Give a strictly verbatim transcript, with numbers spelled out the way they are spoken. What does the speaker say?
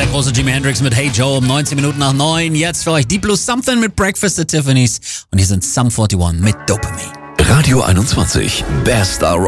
große Jimi Hendrix mit Hey Joe um neunzehn Minuten nach neun. Jetzt für euch Deep Blue Something mit Breakfast at Tiffany's. Und hier sind Sum einundvierzig mit Dopamine. Radio einundzwanzig, Best